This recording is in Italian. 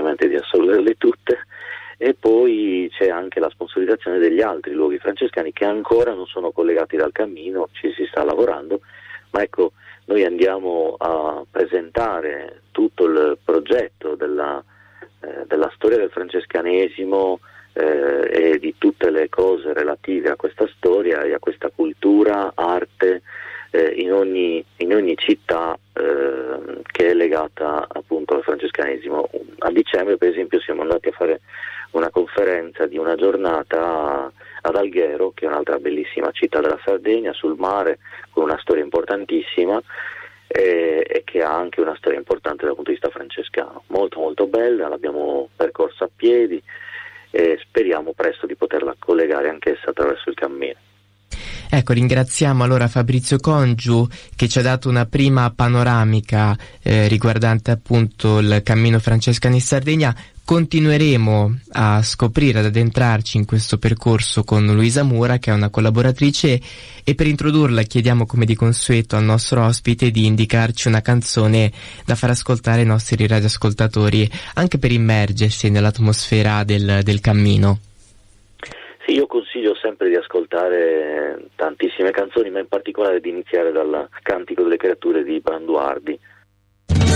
ovviamente di assolverle tutte, e poi c'è anche la sponsorizzazione degli altri luoghi francescani che ancora non sono collegati dal cammino, ci si sta lavorando, ma ecco, noi andiamo a presentare tutto il progetto della storia del francescanesimo e di tutte le cose relative a questa storia e a questa cultura, arte, in ogni città che è legata appunto al francescanesimo. A dicembre, per esempio, siamo andati a fare una conferenza di una giornata ad Alghero, che è un'altra bellissima città della Sardegna, sul mare, con una storia importantissima e che ha anche una storia importante dal punto di vista francescano, molto molto bella, l'abbiamo percorsa a piedi e speriamo presto di poterla collegare anch'essa attraverso il cammino. Ecco, ringraziamo allora Fabrizio Congiu che ci ha dato una prima panoramica riguardante appunto il cammino francescano in Sardegna. Continueremo a scoprire, ad addentrarci in questo percorso con Luisa Mura, che è una collaboratrice, e per introdurla chiediamo, come di consueto, al nostro ospite di indicarci una canzone da far ascoltare ai nostri radioascoltatori, anche per immergersi nell'atmosfera del cammino. Sì, io consiglio sempre di ascoltare tantissime canzoni, ma in particolare di iniziare dal Cantico delle creature di Branduardi,